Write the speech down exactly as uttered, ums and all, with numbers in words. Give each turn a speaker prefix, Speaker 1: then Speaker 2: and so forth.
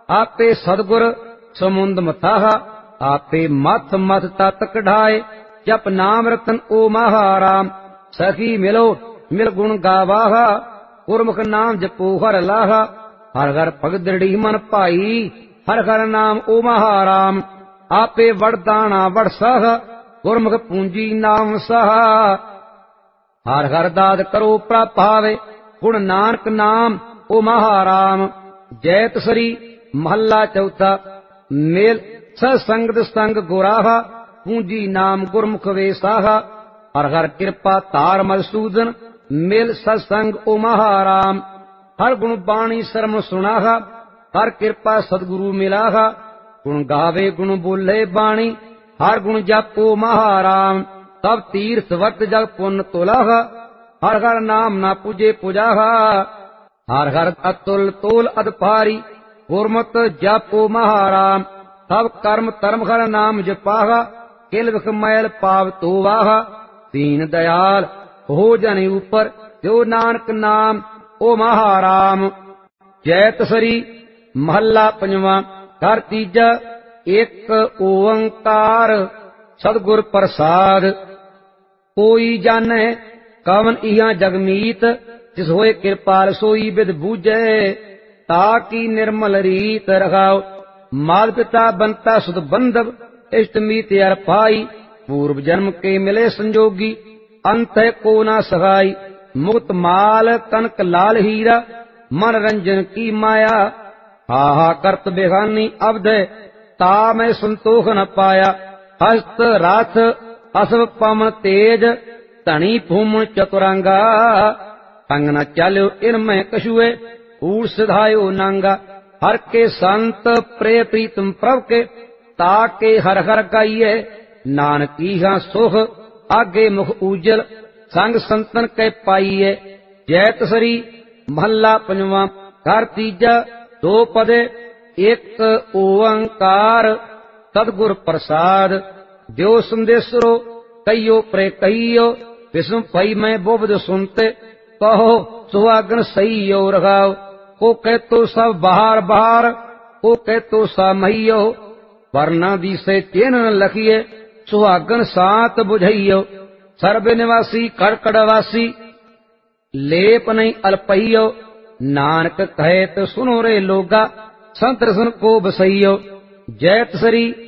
Speaker 1: आपे सदगुर समुंद मथाहा, आपे मथ मथ तत कढ़ाए, जप नाम रतन ओ महाराम, सखी मिलो मिल गुण गावाहा, गुरमुख नाम जपो हर लाहा, हर हर भगत दृढ़ी मन भाई, हर हर नाम ओ महाराम, आपे वरदाना वड़ सह, गुरमुख पूंजी नाम सहा, हर हर दाद करो प्रभावे, गुण नानक नाम ओ महाराम। जैत सरी महला चौथा। मेल सत्संगत संग गुराहा, पूंजी नाम गुरमुख वेसाहा, हर हर कृपा तार मधुसूदन, मेल सत्संग ओ महाराम। हर गुण बाणी शर्म सुनाहा, हर कृपा सदगुरु मिलाहा, गुण गावे गुण बोले बाणी, हर गुण जापो महाराम। तब तीर्थ वर्त जग पुण्य तुलाहा, हर हर नाम ना पूजे पुजाहा, हर हर अतुल तोल अदपारी, गुरमत जापो महाराम। तब कर्म धर्म हर नाम जपाहा, किल विख मैल पाव तोवाहा, दीन दयाल हो जन ऊपर, जो नानक नाम ओ महाराम। जैत सरी महला पंजवा। घर तीजा। एक ओंकार सतगुर प्रसाद, कोई जाने कवन इहा जगमीत, जिस होए कृपाल सोई बिद बूझे, ताकि निर्मल रीत रखाओ। माल पिता बनता सुध बंधव, इष्ट मीत अर पाई, पूर्व जन्म के मिले संजोगी, अंत है को ना सहाई। मुक्त माल कनक लाल हीरा, मन रंजन की माया, हाहा करत बेगानी अब्द, ता मैं संतोष न पाया। हस्त राथ असव पवन तेज, धनी भूमन चतुरंगा, संग न चाल्यो इनमें कछुए, कूड़ सिधायो नांगा। हर के संत प्रिय प्रीतम प्रभ के, ताके हर हर गाइए, नानक इहा सुख आगे मुख उजल, संग संतन के पाइए। जैत सरी महला पंजवा। घर तीजा। दो पदे। एक ओंकार सतगुर प्रसाद, जो संदेशरो कहियो प्रे कहियो, विष्णु भई मैं बोबद सुनते, कहो सुहागन सही रखाओ। को कह तो सब बाहर बाहर, को कह तो सा महियो, वरना दी से चिन्ह लखिए, सुहागन सात बुझइयो। सर्व निवासी कड़कड़वासी, लेप नहीं अल्पइयो, नानक कहे तो सुनो रे लोगा, संत रसन को बसइयो। जैत सरी